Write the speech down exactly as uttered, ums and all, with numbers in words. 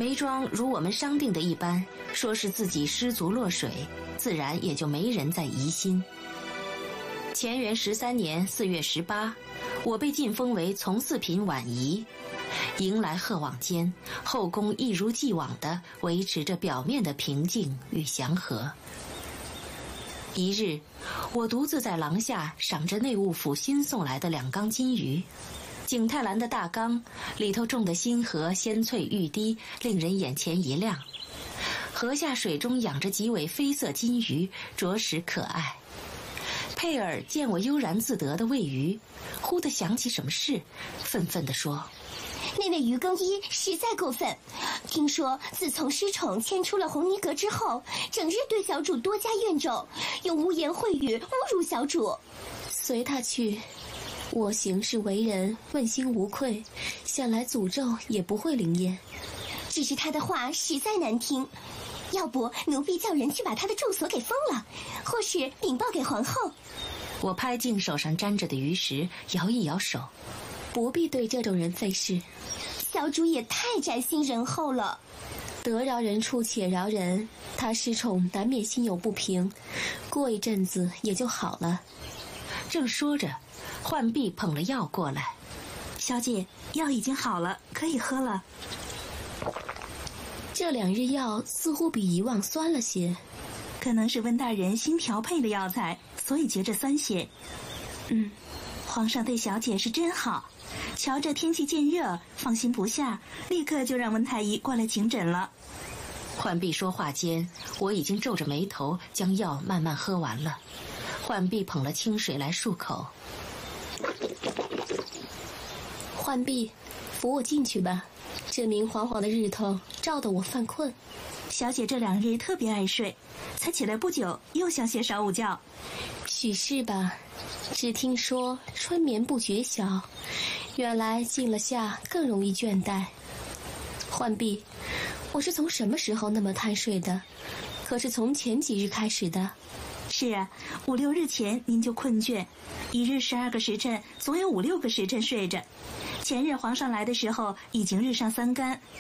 眉庄如我们商定的一般，说是自己失足落水，自然也就没人再疑心。乾元十三年四月十八，我被晋封为从四品宛仪。迎来贺往间，后宫一如既往地维持着表面的平静与祥和。一日，我独自在廊下赏着内务府新送来的两缸金鱼。景泰蓝的大缸里头种的星河鲜翠欲滴，令人眼前一亮。河下水中养着几尾绯色金鱼，着实可爱。佩尔见我悠然自得的喂鱼，忽地想起什么事，愤愤地说： 那位于更一实在过分，听说自从失宠迁出了红泥阁之后，整日对小主多加怨咒，用污言秽语侮辱小主。 随他去，我行事为人问心无愧，想来诅咒也不会灵验。 只是他的话实在难听，要不奴婢叫人去把他的住所给封了，或是禀报给皇后。 我拍净手上沾着的鱼食，摇一摇手： 不必对这种人费事。 小主也太宅心仁厚了， 得饶人处且饶人，他失宠难免心有不平，过一阵子也就好了。 正说着，浣碧捧了药过来： 小姐，药已经好了，可以喝了。 这两日药似乎比以往酸了些， 可能是温大人新调配的药材，所以觉着酸些。嗯，皇上对小姐是真好，瞧着天气渐热，放心不下，立刻就让温太医过来请诊了。 浣碧说话间，我已经皱着眉头将药慢慢喝完了。浣碧捧了清水来漱口。 浣碧，扶我进去吧，这明晃晃的日头照得我犯困。 小姐这两日特别爱睡，才起来不久又想些少午觉。 许是吧，只听说春眠不觉晓，原来静了下更容易倦怠。浣碧，我是从什么时候那么贪睡的？可是从前几日开始的。 是啊，五六日前您就困倦，一日十二个时辰，总有五六个时辰睡着。前日皇上来的时候，已经日上三竿，